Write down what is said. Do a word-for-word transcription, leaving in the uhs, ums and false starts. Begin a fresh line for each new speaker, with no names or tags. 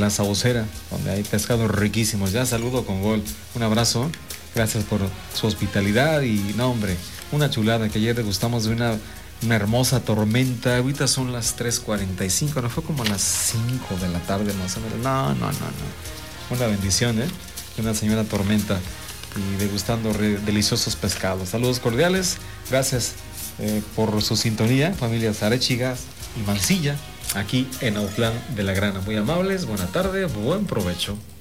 la Saucera, donde hay pescados riquísimos. Ya saludo con gol. Un abrazo. Gracias por su hospitalidad y no, hombre, una chulada que ayer degustamos de una, una hermosa tormenta. Ahorita son las tres cuarenta y cinco, no fue como a las cinco de la tarde más o menos. No, no, no, no. Una bendición, ¿eh? Una señora tormenta y degustando re- deliciosos pescados. Saludos cordiales. Gracias eh, por su sintonía, familias Arechigas y Mansilla, aquí en Autlán de la Grana. Muy amables, buena tarde, buen provecho.